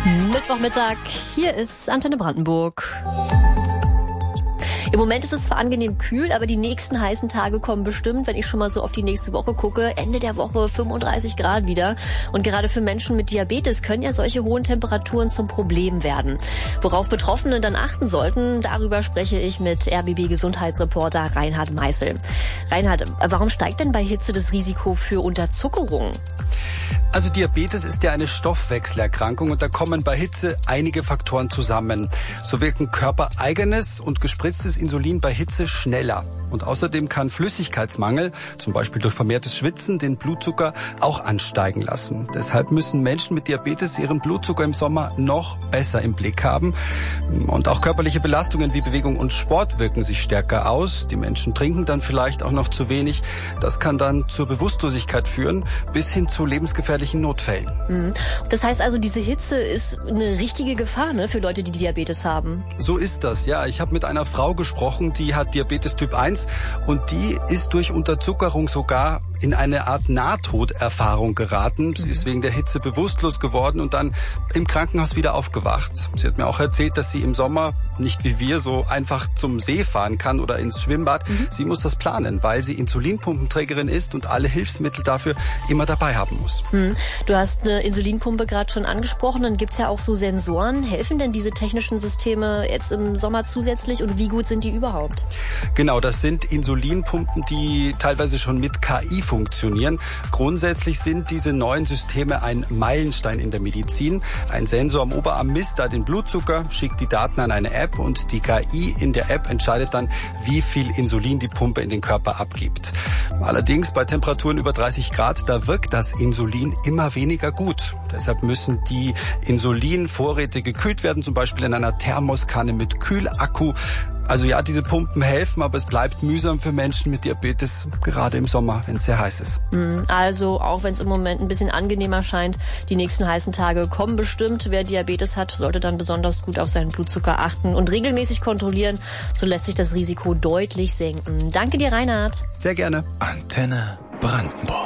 Mittwochmittag, hier ist Antenne Brandenburg. Im Moment ist es zwar angenehm kühl, aber die nächsten heißen Tage kommen bestimmt, wenn ich schon mal so auf die nächste Woche gucke. Ende der Woche 35 Grad wieder. Und gerade für Menschen mit Diabetes können ja solche hohen Temperaturen zum Problem werden. Worauf Betroffene dann achten sollten, darüber spreche ich mit RBB-Gesundheitsreporter Reinhard Meißel. Reinhard, warum steigt denn bei Hitze das Risiko für Unterzuckerung? Also Diabetes ist ja eine Stoffwechselerkrankung und da kommen bei Hitze einige Faktoren zusammen. So wirken körpereigenes und gespritztes Insulin bei Hitze schneller. Und außerdem kann Flüssigkeitsmangel, zum Beispiel durch vermehrtes Schwitzen, den Blutzucker auch ansteigen lassen. Deshalb müssen Menschen mit Diabetes ihren Blutzucker im Sommer noch besser im Blick haben. Und auch körperliche Belastungen wie Bewegung und Sport wirken sich stärker aus. Die Menschen trinken dann vielleicht auch noch zu wenig. Das kann dann zur Bewusstlosigkeit führen, bis hin zu lebensgefährlichen Notfällen. Das heißt also, diese Hitze ist eine richtige Gefahr, ne, für Leute, die Diabetes haben? So ist das, ja. Ich habe mit einer Frau gesprochen, die hat Diabetes Typ 1 und die ist durch Unterzuckerung sogar in eine Art Nahtoderfahrung geraten. Sie ist wegen der Hitze bewusstlos geworden und dann im Krankenhaus wieder aufgewacht. Sie hat mir auch erzählt, dass sie im Sommer nicht wie wir so einfach zum See fahren kann oder ins Schwimmbad. Sie muss das planen, weil sie Insulinpumpenträgerin ist und alle Hilfsmittel dafür immer dabei haben muss. Du hast eine Insulinpumpe gerade schon angesprochen. Dann gibt's ja auch so Sensoren. Helfen denn diese technischen Systeme jetzt im Sommer zusätzlich und wie gut sind die überhaupt? Genau, das sind Insulinpumpen, die teilweise schon mit KI funktionieren. Grundsätzlich sind diese neuen Systeme ein Meilenstein in der Medizin. Ein Sensor am Oberarm misst da den Blutzucker, schickt die Daten an eine App und die KI in der App entscheidet dann, wie viel Insulin die Pumpe in den Körper abgibt. Allerdings bei Temperaturen über 30 Grad, da wirkt das Insulin immer weniger gut. Deshalb müssen die Insulinvorräte gekühlt werden, zum Beispiel in einer Thermoskanne mit Kühlakku. Also ja, diese Pumpen helfen, aber es bleibt mühsam für Menschen mit Diabetes, gerade im Sommer, wenn es sehr heiß ist. Also auch wenn es im Moment ein bisschen angenehmer scheint, die nächsten heißen Tage kommen bestimmt. Wer Diabetes hat, sollte dann besonders gut auf seinen Blutzucker achten und regelmäßig kontrollieren. So lässt sich das Risiko deutlich senken. Danke dir, Reinhard. Sehr gerne. Antenne Brandenburg.